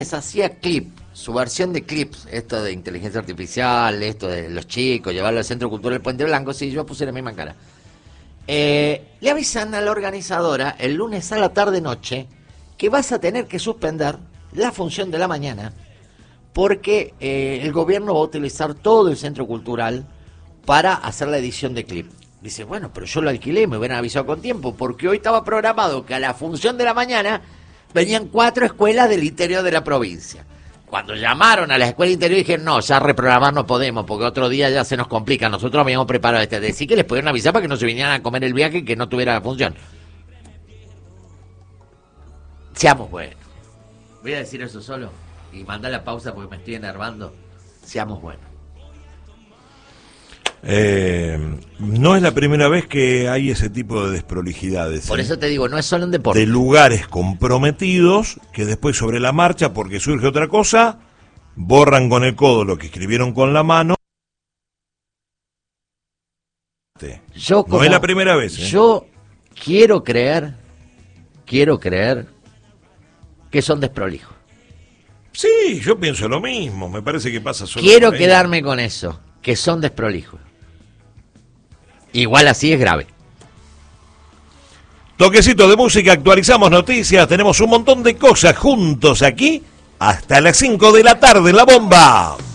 hacía Clip, su versión de Clips, esto de inteligencia artificial, esto de los chicos, llevarlo al Centro Cultural Puente Blanco, sí, yo puse la misma cara. Le avisan a la organizadora el lunes a la tarde-noche que vas a tener que suspender la función de la mañana porque el gobierno va a utilizar todo el Centro Cultural para hacer la edición de Clip. Dice, bueno, pero yo lo alquilé, me hubieran avisado con tiempo, porque hoy estaba programado que a la función de la mañana venían 4 escuelas del interior de la provincia. Cuando llamaron a la escuela interior dijeron, no, ya reprogramar no podemos, porque otro día ya se nos complica, nosotros habíamos preparado este. Decir que les pudieron avisar para que no se vinieran a comer el viaje y que no tuviera la función. Seamos buenos. Voy a decir eso solo y mandar la pausa porque me estoy enervando. Seamos buenos. No es la primera vez que hay ese tipo de desprolijidades. Por eso te digo, no es solo un deporte. De lugares comprometidos que después sobre la marcha, porque surge otra cosa, borran con el codo lo que escribieron con la mano. No es la primera vez. Yo quiero creer que son desprolijos. Sí, yo pienso lo mismo. Me parece que pasa solo. Quiero quedarme con eso, que son desprolijos. Igual así es grave. Toquecito de música, actualizamos noticias, tenemos un montón de cosas juntos aquí hasta las 5 de la tarde, La Bomba.